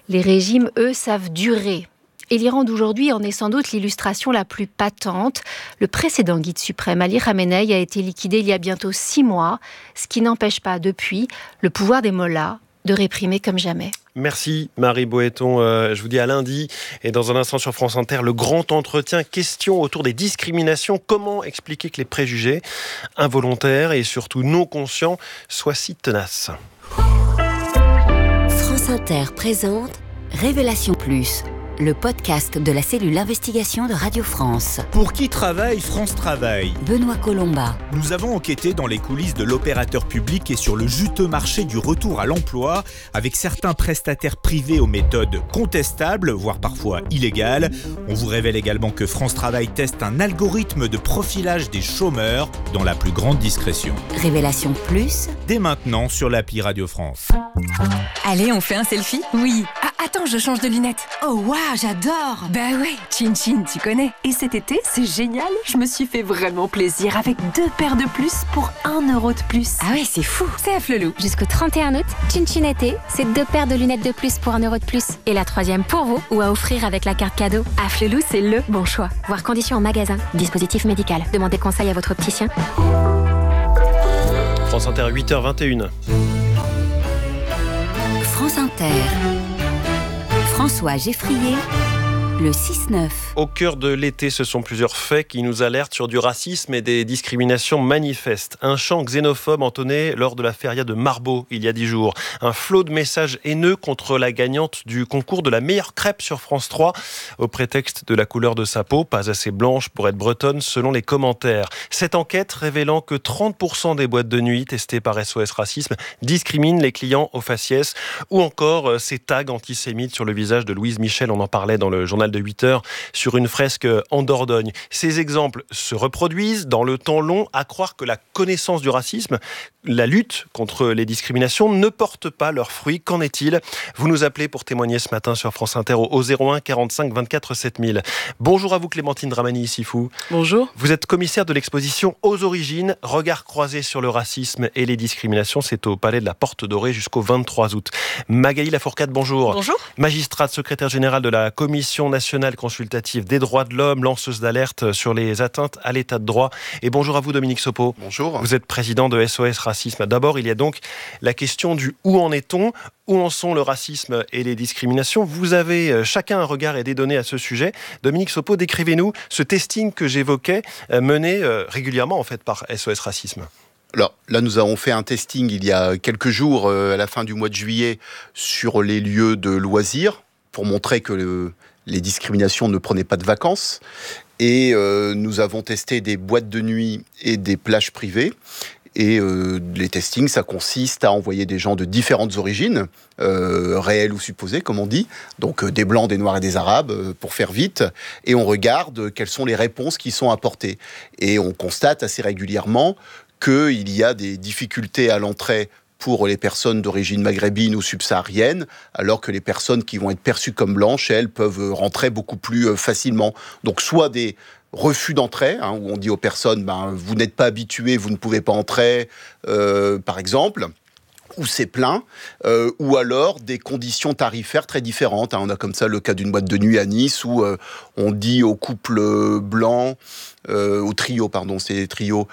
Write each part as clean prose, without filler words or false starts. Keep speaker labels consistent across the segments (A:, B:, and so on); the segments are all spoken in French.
A: Les régimes, eux, savent durer. Et l'Iran d'aujourd'hui en est sans doute l'illustration la plus patente. Le précédent guide suprême, Ali Khamenei, a été liquidé il y a bientôt 6 mois, ce qui n'empêche pas, depuis, le pouvoir des mollahs de réprimer comme jamais.
B: Merci Marie Boëton, je vous dis à lundi. Et dans un instant sur France Inter, le grand entretien, question autour des discriminations. Comment expliquer que les préjugés involontaires et surtout non conscients soient si tenaces ?
C: France Inter présente Révélation Plus, le podcast de la cellule investigation de Radio France.
D: Pour qui travaille France Travail ?
C: Benoît Colomba.
D: Nous avons enquêté dans les coulisses de l'opérateur public et sur le juteux marché du retour à l'emploi, avec certains prestataires privés aux méthodes contestables, voire parfois illégales. On vous révèle également que France Travail teste un algorithme de profilage des chômeurs dans la plus grande discrétion.
C: Révélation Plus,
D: dès maintenant sur l'appli Radio France.
E: Allez, on fait un selfie ? Oui. Ah, attends, je change de lunettes.
F: Oh waouh, j'adore.
E: Bah ouais, Chin Chin, tu connais. Et cet été, c'est génial. Je me suis fait vraiment plaisir avec 2 paires de plus pour 1 euro de plus.
F: Ah ouais, c'est fou.
E: C'est à Flelou.
G: Jusqu'au 31 août, Chin Chin été, c'est 2 paires de lunettes de plus pour 1 euro de plus. Et la 3e pour vous, ou à offrir avec la carte cadeau.
E: À Flelou, c'est le bon choix.
G: Voir conditions en magasin. Dispositif médical. Demandez conseil à votre opticien.
B: France Inter, 8h21.
C: France Inter. François Geffrier, le 6-9.
B: Au cœur de l'été, ce sont plusieurs faits qui nous alertent sur du racisme et des discriminations manifestes. Un chant xénophobe entonné lors de la feria de Marbeau il y a 10 jours. Un flot de messages haineux contre la gagnante du concours de la meilleure crêpe sur France 3 au prétexte de la couleur de sa peau, pas assez blanche pour être bretonne selon les commentaires. Cette enquête révélant que 30% des boîtes de nuit testées par SOS Racisme discriminent les clients au faciès, ou encore ces tags antisémites sur le visage de Louise Michel, on en parlait dans le journal de 8h, sur une fresque en Dordogne. Ces exemples se reproduisent dans le temps long, à croire que la connaissance du racisme, la lutte contre les discriminations ne porte pas leurs fruits. Qu'en est-il ? Vous nous appelez pour témoigner ce matin sur France Inter au 01 45 24 7000. Bonjour à vous Clémentine Dramani-Issifou.
H: Bonjour.
B: Vous êtes commissaire de l'exposition Aux Origines, regard croisé sur le racisme et les discriminations. C'est au Palais de la Porte Dorée jusqu'au 23 août. Magali Lafourcade, bonjour.
H: Bonjour.
B: Magistrate, secrétaire générale de la Commission nationale consultative des droits de l'homme, lanceuse d'alerte sur les atteintes à l'état de droit. Et bonjour à vous Dominique Sopo.
I: Bonjour.
B: Vous êtes président de SOS Racisme. D'abord, il y a donc la question du où en est-on ? Où en sont le racisme et les discriminations ? Vous avez chacun un regard et des données à ce sujet. Dominique Sopo, décrivez-nous ce testing que j'évoquais, mené régulièrement en fait par SOS Racisme.
I: Alors là, nous avons fait un testing il y a quelques jours, à la fin du mois de juillet, sur les lieux de loisirs, pour montrer que les discriminations ne prenaient pas de vacances. Et nous avons testé des boîtes de nuit et des plages privées. Et les testings, ça consiste à envoyer des gens de différentes origines, réelles ou supposées, comme on dit. Donc des Blancs, des Noirs et des Arabes, pour faire vite. Et on regarde quelles sont les réponses qui sont apportées. Et on constate assez régulièrement qu'il y a des difficultés à l'entrée pour les personnes d'origine maghrébine ou subsaharienne, alors que les personnes qui vont être perçues comme blanches, elles, peuvent rentrer beaucoup plus facilement. Donc soit des refus d'entrée, où on dit aux personnes vous n'êtes pas habitués, vous ne pouvez pas entrer, par exemple, ou c'est plein, ou alors des conditions tarifaires très différentes. On a comme ça le cas d'une boîte de nuit à Nice où on dit aux couples blancs, au trio, c'est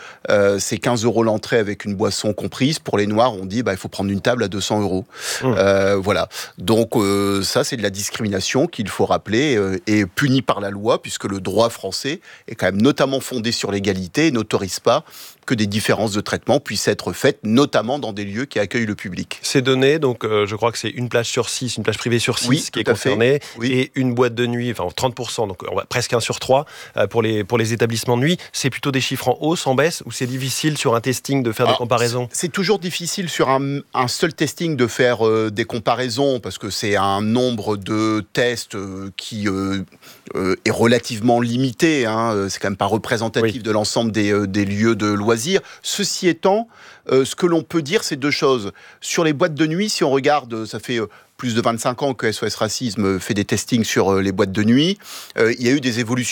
I: 15 € l'entrée avec une boisson comprise. Pour les noirs, on dit il faut prendre une table à 200 €. Voilà. Donc ça, c'est de la discrimination qu'il faut rappeler et punie par la loi, puisque le droit français est quand même notamment fondé sur l'égalité et n'autorise pas que des différences de traitement puissent être faites, notamment dans des lieux qui accueillent le public.
B: Ces données, donc je crois que c'est une plage sur 6, une plage privée sur 6 qui est concernée, et une boîte de nuit, 30%, donc presque 1 sur 3 pour les établissements de nuit. C'est plutôt des chiffres en hausse, en baisse, ou c'est difficile sur un testing de faire des comparaisons ?
I: C'est toujours difficile sur un seul testing de faire des comparaisons, parce que c'est un nombre de tests qui est relativement limité. C'est quand même pas représentatif de l'ensemble des lieux de loisirs. Ceci étant, ce que l'on peut dire, c'est 2 choses. Sur les boîtes de nuit, si on regarde, ça fait plus de 25 ans que SOS Racisme fait des testings sur les boîtes de nuit. Il y a eu des évolutions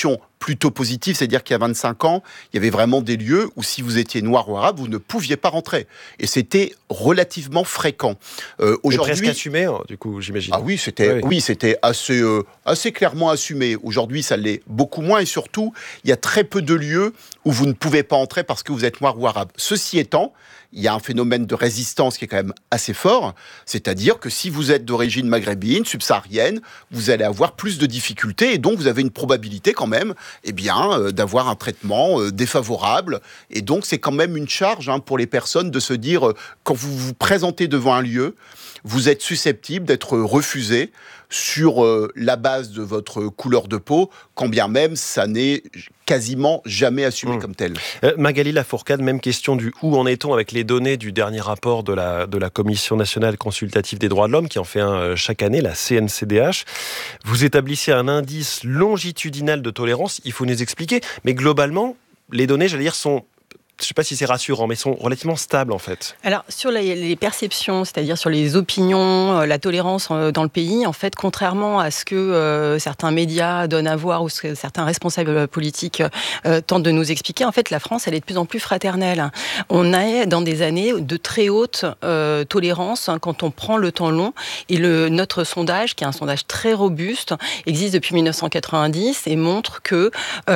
I: plutôt positive, c'est-à-dire qu'il y a 25 ans, il y avait vraiment des lieux où si vous étiez noir ou arabe, vous ne pouviez pas rentrer. Et c'était relativement fréquent.
B: Aujourd'hui, presque assumé, du coup, j'imagine.
I: Ah oui, c'était assez clairement assumé. Aujourd'hui, ça l'est beaucoup moins et surtout, il y a très peu de lieux où vous ne pouvez pas entrer parce que vous êtes noir ou arabe. Ceci étant, il y a un phénomène de résistance qui est quand même assez fort, c'est-à-dire que si vous êtes d'origine maghrébine, subsaharienne, vous allez avoir plus de difficultés et donc vous avez une probabilité quand même d'avoir un traitement défavorable. Et donc c'est quand même une charge pour les personnes de se dire, quand vous vous présentez devant un lieu, vous êtes susceptible d'être refusé sur la base de votre couleur de peau, quand bien même ça n'est quasiment jamais assumé comme tel.
B: Magali Lafourcade, même question du où en est-on avec les données du dernier rapport de la Commission nationale consultative des droits de l'homme, qui en fait un chaque année, la CNCDH. Vous établissez un indice longitudinal de tolérance, il faut nous expliquer, mais globalement, les données, j'allais dire, sont... Je ne sais pas si c'est rassurant, mais sont relativement stables en fait.
H: Alors sur les perceptions, c'est-à-dire sur les opinions, la tolérance dans le pays, en fait, contrairement à ce que certains médias donnent à voir ou ce que certains responsables politiques tentent de nous expliquer, en fait, la France, elle est de plus en plus fraternelle. On est dans des années de très haute tolérance quand on prend le temps long. Et notre sondage, qui est un sondage très robuste, existe depuis 1990 et montre que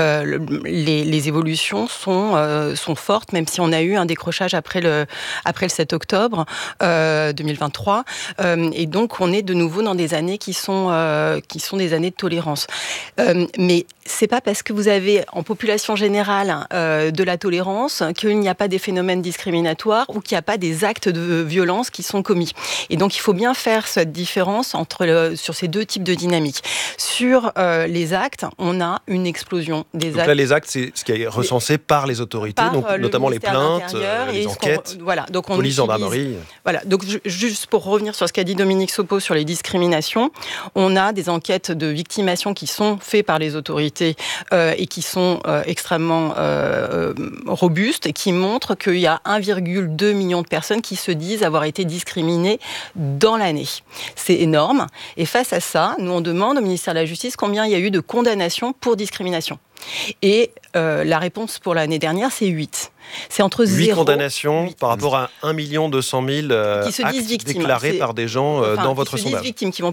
H: les évolutions sont fortes, même si on a eu un décrochage après le 7 octobre 2023. Et donc, on est de nouveau dans des années qui sont des années de tolérance. Mais c'est pas parce que vous avez en population générale de la tolérance qu'il n'y a pas des phénomènes discriminatoires ou qu'il n'y a pas des actes de violence qui sont commis. Et donc, il faut bien faire cette différence sur ces deux types de dynamiques. Sur les actes, on a une explosion des actes.
B: Donc là, les actes, c'est ce qui est recensé par les autorités, donc notamment les plaintes, les enquêtes,
H: donc
B: police, gendarmerie.
H: Voilà, donc juste pour revenir sur ce qu'a dit Dominique Sopo sur les discriminations, on a des enquêtes de victimation qui sont faites par les autorités et qui sont extrêmement robustes et qui montrent qu'il y a 1,2 million de personnes qui se disent avoir été discriminées dans l'année. C'est énorme. Et face à ça, nous on demande au ministère de la Justice combien il y a eu de condamnations pour discrimination. Et la réponse pour l'année dernière, c'est 8. C'est entre
B: 8 condamnations par rapport à 1 200 000 actes déclarés par des gens dans votre sondage.
H: Qui se disent victimes, qui ne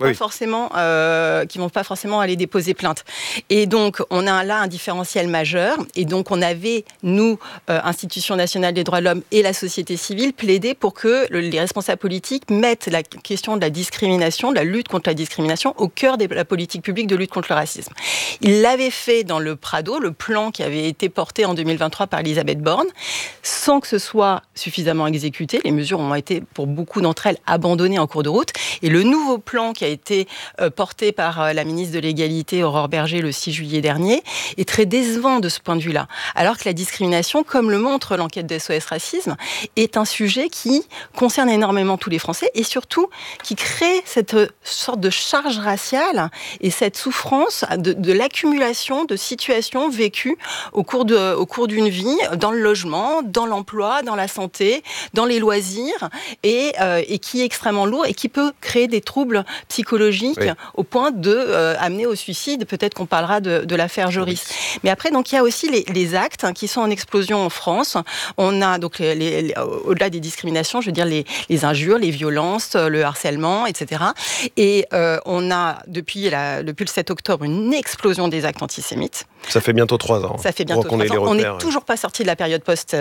H: vont pas forcément aller déposer plainte. Et donc, on a là un différentiel majeur. Et donc, on avait, nous, Institution nationale des droits de l'homme et la société civile, plaidé pour que les responsables politiques mettent la question de la discrimination, de la lutte contre la discrimination, au cœur de la politique publique de lutte contre le racisme. Ils l'avaient fait dans le Prado, le plan qui avait été porté en 2023 par Elisabeth Borne, sans que ce soit suffisamment exécuté. Les mesures ont été, pour beaucoup d'entre elles, abandonnées en cours de route. Et le nouveau plan qui a été porté par la ministre de l'Égalité, Aurore Bergé, le 6 juillet dernier, est très décevant de ce point de vue-là. Alors que la discrimination, comme le montre l'enquête de SOS Racisme, est un sujet qui concerne énormément tous les Français et surtout qui crée cette sorte de charge raciale et cette souffrance de l'accumulation de situations vécues au cours d'une vie, dans le logement, dans l'emploi, dans la santé, dans les loisirs, et qui est extrêmement lourd et qui peut créer des troubles psychologiques au point d'amener au suicide. Peut-être qu'on parlera de l'affaire Joris. Mais après, donc, il y a aussi les actes qui sont en explosion en France. On a donc au-delà des discriminations, je veux dire les injures, les violences, le harcèlement, etc. Et on a depuis le 7 octobre une explosion des actes antisémites.
B: Ça fait bientôt 3 ans.
H: Ça fait bientôt 3 ans. On n'est toujours pas sorti de la période post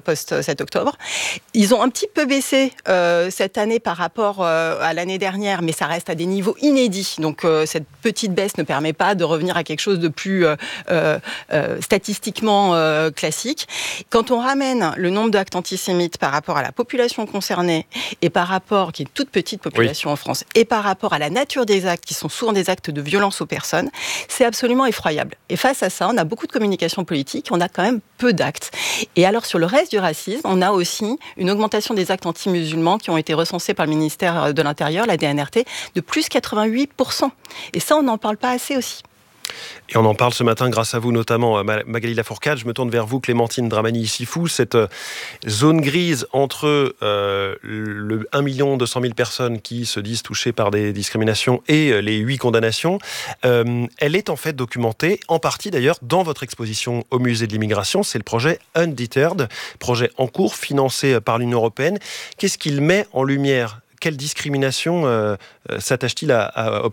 H: 7 octobre. Ils ont un petit peu baissé cette année par rapport à l'année dernière, mais ça reste à des niveaux inédits. Donc cette petite baisse ne permet pas de revenir à quelque chose de plus statistiquement classique. Quand on ramène le nombre d'actes antisémites par rapport à la population concernée et par rapport, qui est une toute petite population en France, et par rapport à la nature des actes, qui sont souvent des actes de violence aux personnes, c'est absolument effroyable. Et face à ça, on a beaucoup de communication politique, on a quand même peu d'actes. Et alors sur le reste du racisme, on a aussi une augmentation des actes anti-musulmans qui ont été recensés par le ministère de l'Intérieur, la DNRT, de plus 88%. Et ça, on n'en parle pas assez aussi.
B: Et on en parle ce matin grâce à vous notamment, Magali Lafourcade. Je me tourne vers vous, Clémentine Dramani-Sifou. Cette zone grise entre le 1 200 000 personnes qui se disent touchées par des discriminations et les 8 condamnations, elle est en fait documentée, en partie d'ailleurs, dans votre exposition au Musée de l'Immigration. C'est le projet Undeterred, projet en cours, financé par l'Union européenne. Qu'est-ce qu'il met en lumière ? Quelle discrimination s'attache-t-il à observer ?